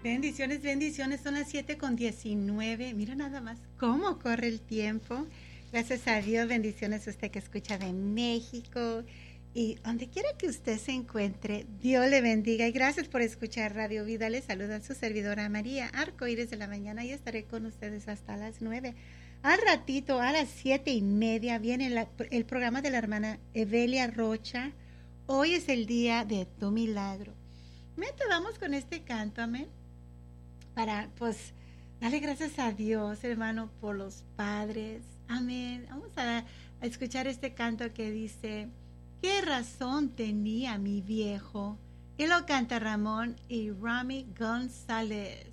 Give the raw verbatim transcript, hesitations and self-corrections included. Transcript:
Bendiciones, bendiciones. Son las siete con diecinueve. Mira nada más cómo corre el tiempo. Gracias a Dios, bendiciones a usted que escucha de México. Y donde quiera que usted se encuentre, Dios le bendiga. Y gracias por escuchar Radio Vida. Le saluda a su servidora María Arcoíris de la mañana y estaré con ustedes hasta las nueve. Al ratito, a las siete y media, viene la, el programa de la hermana Evelia Rocha. Hoy es el día de tu milagro. Mete, vamos con este canto, amén. Para, pues, darle gracias a Dios, hermano, por los padres. Amén. Vamos a, a escuchar este canto que dice, ¿qué razón tenía mi viejo? Y lo canta Ramón y Rami González.